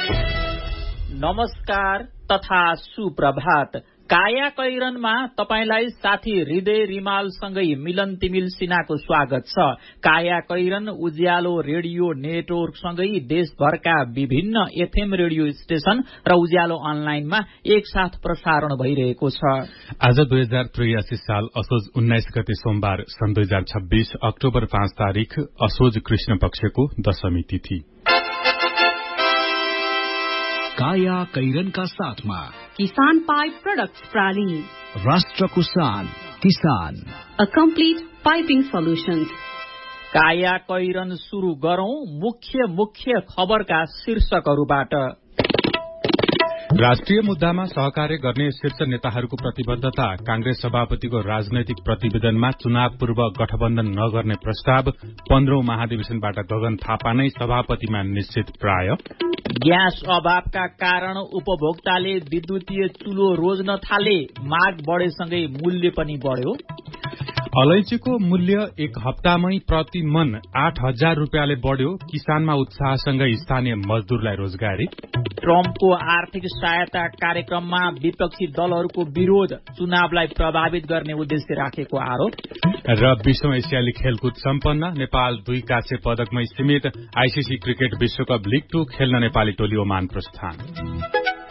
नमस्कार तथा सुप्रभात। काया कैरनमा तपाईलाई साथी हृदय रिमालसँगै मिलन तिमिल सिन्हाको स्वागत छ। काया कैरन उज्यालो रेडियो नेटवर्कसँगै देशभरका विभिन्न एफएम रेडियो स्टेशन र उज्यालो अनलाइनमा एकसाथ प्रसारण भइरहेको छ। आज 2083 साल असोज 19 गते सोमबार सन् 2026 अक्टोबर 5 तारिक असोज कृष्ण पक्षको दशमी तिथि। काया कैरनका साथमा किसान पाइप प्रोडक्ट्स प्राली, राष्ट्रको शान किसान, अ कम्प्लिट पाइपिङ सल्युशन्स। काया कैरन सुरु गरौं मुख्य खबरका शीर्षकहरूबाट। राष्ट्रिय मुद्दामा सहकार्य गर्ने शीर्ष नेताहरूको प्रतिबद्धता। कांग्रेस सभापतिको राजनैतिक प्रतिवेदनमा चुनाव पूर्व गठबन्धन नगर्ने प्रस्ताव। 15औं महाधिवेशनबाट गगन थापा नै सभापतिमा निश्चित प्राय। ग्यास अभावका कारण उपभोक्ताले विद्युतीय चुलो रोज्न थाले, माग बढेसँगै मूल्य पनि बढ्यो। अलैँचीको मूल्य एक हप्तामै प्रति मन 8,000 रुपियाँले बढ्यो। किसानमा उत्साहसँगै स्थानीय मजदूरलाई रोजगारी। ट्रम्पको आर्थिक सहायता कार्यक्रममा विपक्षी दलहरूको विरोध, चुनावलाई प्रभावित गर्ने उद्देश्य राखेको आरोप। र 20औं एसियाली खेलकुद सम्पन्न, नेपाल 2 काँस्य पदकमै सीमित। आईसीसी क्रिकेट विश्वकप लीग 2 खेल्न नेपाली टोली ओमान प्रस्थान।